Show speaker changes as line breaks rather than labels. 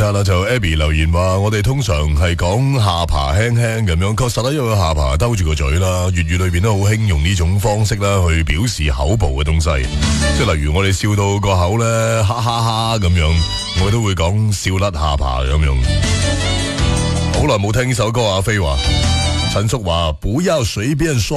下啦，就 Abby 留言話我哋通常係講下巴輕輕咁樣，確實啦，因為個下巴兜住個嘴啦，粵語裏邊都好興用呢種方式啦去表示口部嘅東西，即係例如我哋笑到個口咧哈哈哈咁樣，我都會講笑甩下巴咁樣。好耐冇聽呢首歌，阿飛話陳叔話不要隨便說